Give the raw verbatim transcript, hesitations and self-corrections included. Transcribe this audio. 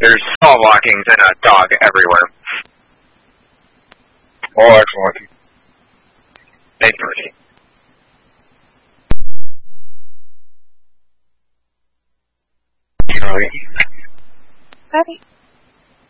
there's small walkings and a dog everywhere. Oh, excellent. Thank you. Sorry. Bye.